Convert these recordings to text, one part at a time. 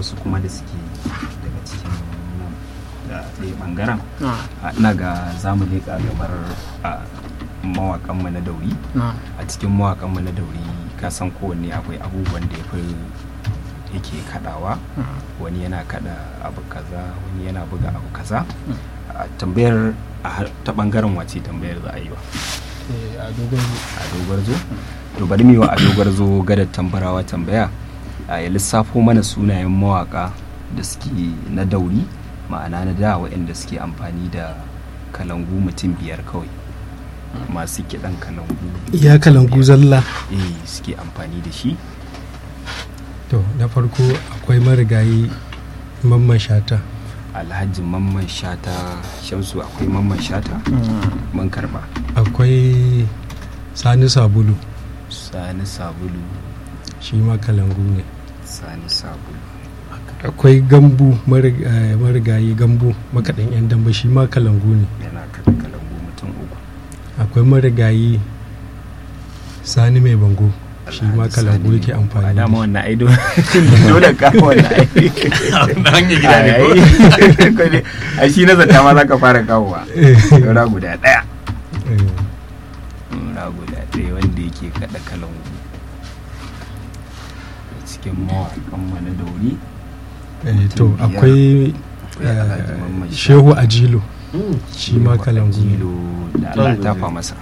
wasu kuma da suke daga cikin nan da ɗaya ɓangaren ina ga za mu leƙa gabar mawaƙanmu na dauri. A cikin mawaƙanmu na dauri ka san kowanne akwai abubuwan da yake kaɗawa, wani yana kaɗa abu kaza, wani yana buga abu kaza. Tambayar ta ɓangaren wace tambayar za a yi wa? A dogon zo? To bari mu yi wa a dogon zo gadar tambarawa tambaya. Ya lissafo mana sunayen mawaka da suke na dauri, ma'ana na da waɗanda suke amfani da kalangu mutum 5 kawai, masu kiɗan kalangu. Iya kalangu zalla. Suke amfani da shi. To na farko akwai marigayi Mamman Shata. Alhaji Mamman Shata. Shamsu, akwai Mamman Shata? Mun karba. Akwai Sani Sabulu. Sani Sabulu shi ma kalangu ne. Sani Sabulu. Akwai Gambu, marigayi Gambu makaɗin 'yan damba, shi ma kalangu ne. Yana kaɗa kalangu mutum 3. Akwai marigayi Sani Mai Bango, shi ma kalangu yake amfani da shi. Dama wannan aido dole ka wannan aido na hanyar gida ne ko a shi na zata ma za ka fara kawowa. Yara guda ɗaya wanda yake kaɗa kalangu cikin mawaƙan na dauri. To akwai Shehu Ajilo, shi ma kalangu da Allah ta fa masa.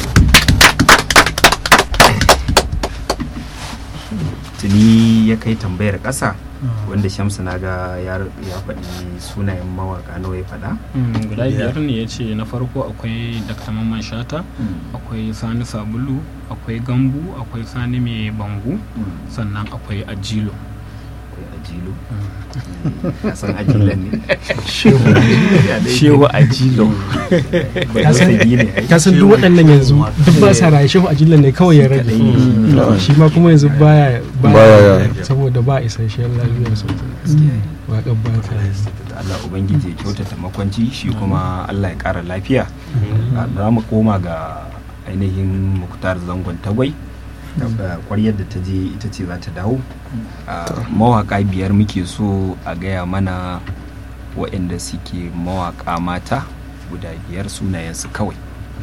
Tuni ya kai tambayar ƙasa, wanda Shamsu na ga ya faɗi sunayen mawaƙa nawa ya faɗa. Guda 5 ne ya ce. Na farko akwai Dr. Mamman Shata, akwai Sani Sabulu, akwai Gambu, akwai Sani Mai Bangu, sannan akwai Ajilo. Ajilo. Kasan Ajilan ne. Shehu Ajilo. Kasan duk waɗannan yanzu duk ba sa raye. Shehu Ajilo ne kawai ya rage. Shi ma kuma yanzu baya saboda ba isasshen lafiya sosai. Waƙar ba ta Allah Ubangiji ya kyautata makwanci, shi kuma Allah ya ƙara lafiya. Za mu koma ga ainihin Muktar Zangon Tagwai. Kwaryar da ta je ita ce za ta dawo. Mawaƙa 5 muke so a gaya mana waɗanda suke mawaƙa mata guda 5, sunayensu kawai.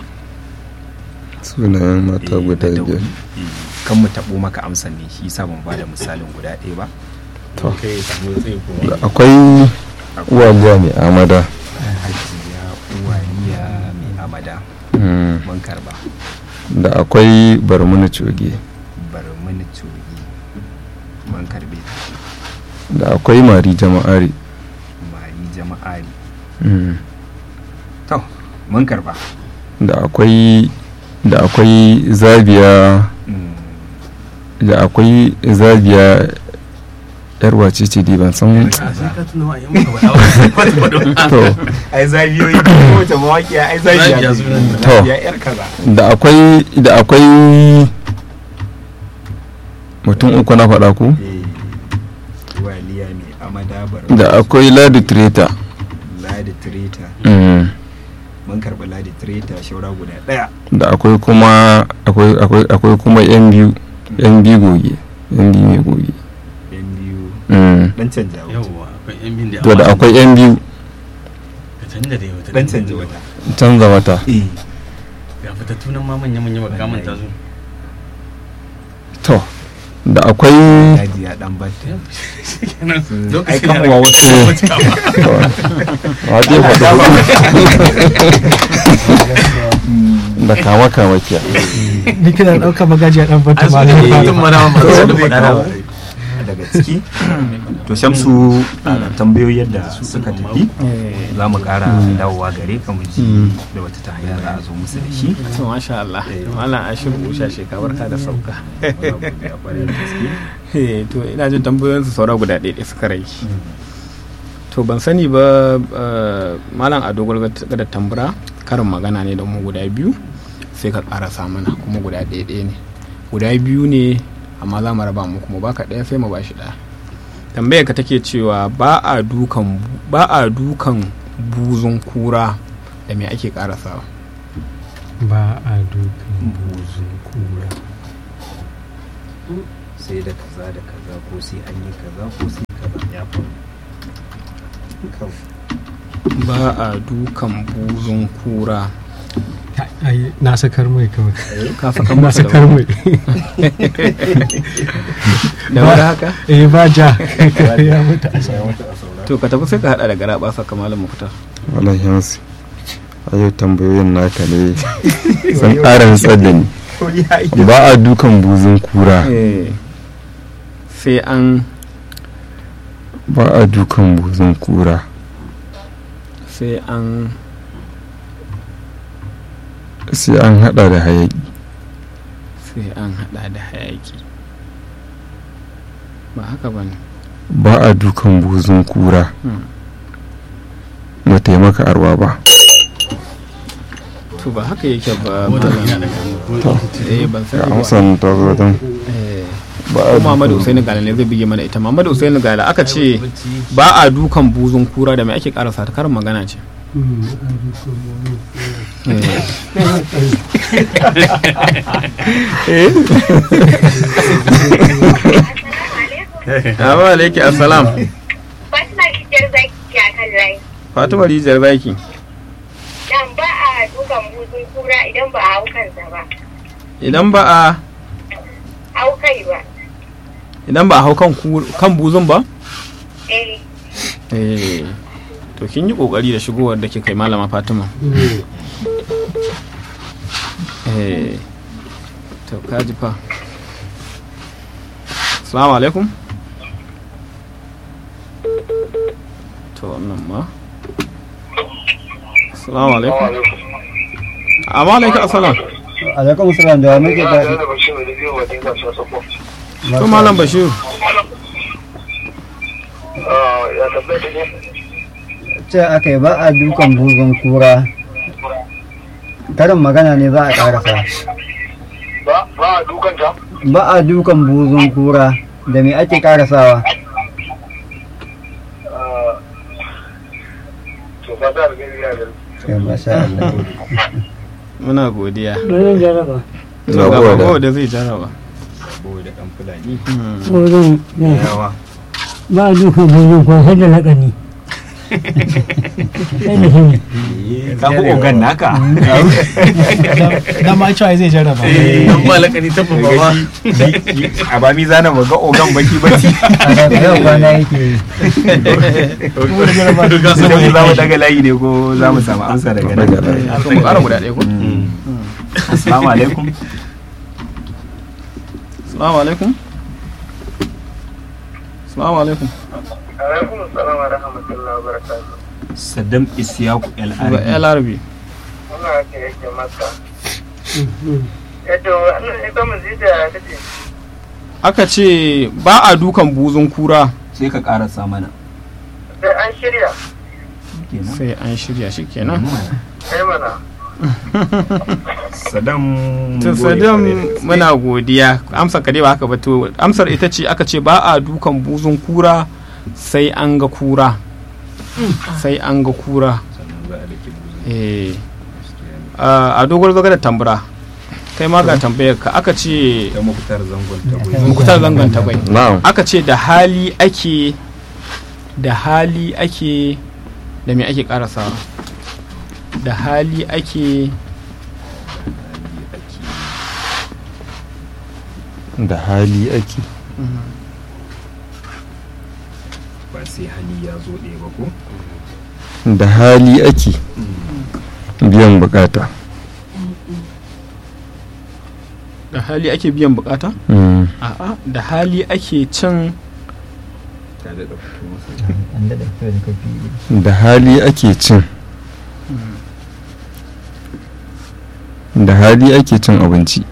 Sunayen mata guda 5. Kan mu taɓo maka amsan ne, shi sa ban ba da misalin guda ɗaya ba. Akwai Uwaliya Mai Amada. Uwaliya Mai Amada. Mun karba. Da akwai Barmana Coge. Mun karbe. Da akwai Mari Jama'ari. To mun karba. Da akwai Zabiya. Da akwai Zabiya yar wace ce dai ban san. To ai Zabiyoyi ko wace mawaƙiya ai Zabiya. To yar kaza. Da akwai mutum 3 na faɗa ku? Waliya Mai Amada. Da akwai Ladi Treta. Mun karɓi Ladi Treta, shaura guda 1. Da akwai kuma yan biyu goge. Yan biyu mai goge. Dan canja wata. To da akwai yan biyu. Dan canja wata. Canza wata. Ga fitattu nan ma manya ba ka manta su. To da akwai Hajiya Dan Batta. ai kamuwa wasu wajen faɗa da kama kiya ni kana ɗauka magajiya Dan Batta daga ciki. To Shamsu, tambayoyin da suka tafi za mu ƙara dawowa gare ka mu ji da wata ta hanya za a zo musu da shi. To masha Allah, Malam Ashiru Usha barka da sauka. To ina jin tambayoyinsu saura guda ɗaya suka rai. To ban sani ba, Malam Ado Gwargwada Tambura, karin magana ne da mu guda 2 sai ka ƙarasa mana, kuma guda ɗaya ne. Guda 2 ne amma za mu raba mu kuma baka ɗaya sai mu bashi ɗaya. Tambayar ka take cewa ba a dukan buzun kura, da me ake karasawa? Ba a dukan buzun kura sai da kaza da kaza, ko sai an yi kaza ko sai kaza. Ya ba a dukan buzun kura. Na sakar mai kawai. Ka saka Na masa sakar mai. da wani haka? Ba ja. Ya mutu a To ka tafi sai ka hada da garaba saka malam Muktar. wallahi yansu a yau tambayoyin naka ne sun ƙara nutsar da ni. Ba a dukan buzun kura. Sai an Ba a dukan buzun kura. sai an Sai an hada da hayaki. sai an hada da hayaki. Ba haka ba ne. Ba a dukan buzun kura. Ba taimaka arwa ba. To ba haka yake ba Wata malam. ina da gano. Ban Ga sani ba. amsan ta zo don ba a Ko Muhammadu Usaini Gala ne zai bige mana ita. Muhammadu Usaini Gala aka ce ba a dukan buzun kura da mai ake karasa ta karin magana ce. Amma alaiki assalam. Fatima Rijiyar Zaki a kan layi. Fatima Rijiyar Zaki. Dan ba a dukan buzun kura idan ba a hau kansa ba. Idan ba a Hau kai ba. idan ba a hau kan buzun ba? Eh. To kin yi kokari da shigowar da kika yi malama Fatima. To kaji fa. Assalamu alaikum. To wannan ma. Assalamu alaikum. Amma alaikum assalam. alaikum salam da muke da To malam Bashir. ce aka yi ba a dukan buzun kura, karin magana ne za a karasa. Ba a dukan buzun kura da me ake karasawa? Masha Allah. Muna godiya. Domin jaraba. Ga bago da zai jaraba. saboda dan fulani Wurin yawa ba a duka buzun ko sai da laƙani. Sai da shi. ka fi ogan naka dama cewa zai jarraba. dan ba lakani ta babba ba a ba mi zana ba ga ogan baki baki A daga yau kwana yake yi. Ka san sai wani za mu daga layi ne ko za mu samu amsa daga nan A to mu ƙara guda ɗaya ko? assalamu alaikum Assalamu alaikum. Assalamu alaikum. Alaikum salam wa rahmatullahi wa barakatuh. saddam isyaku Ga el LRB. Wannan ake yake maka. Eto wannan ita mazida take. Aka ce ba a dukan buzun kura sai ka karasa mana Sai an shirya. kenan sai an shirya shi kenan. Kai mana. saddam To Saddam muna godiya. Amsar ka dai ba haka ba to amsar ita ce aka ce ba a dukan buzun kura sai an ga kura. Sai an ga kura. A dogon zaga da tambura. Kai ma ga tambayar ka aka ce da mukutar zangon mukutar zangon tagwai. Na'am. Aka ce da hali ake da me ake karasawa da hali ake Da hali ake. ba sai hali ya zo ɗaya ba ko Da hali ake biyan bukata. da hali ake biyan bukata? Mm. A'a da hali ake cin ta da fito masa An daɗa fito da kofi. Da hali ake cin. Da hali ake cin abinci.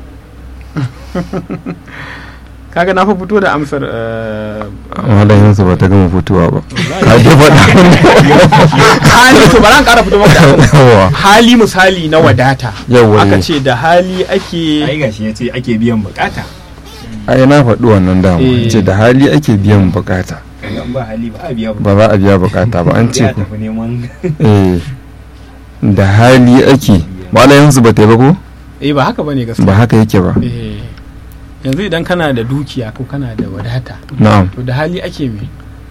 kaga na fa fito da amsar Malayensu ba ta gama fitowa ba. Ka ji faɗa. hali to bari an ƙara fito maka da amsar. Yawa. hali misali na wadata Yawa. aka ce da hali ake ai gashi ya ce ake biyan bukata Ai na faɗi wannan dama. Eh. Ce da hali ake biyan bukata. idan ba hali ba a biya Ba za a biya bukata ba an ce ya ku. tafi neman Eh. Da hali ake. Malayensu ba ta yi ba ko? ba haka bane gaskiya Ba haka yake ba. yanzu idan kana da dukiya ko kana da wadata Na'am. to da hali ake me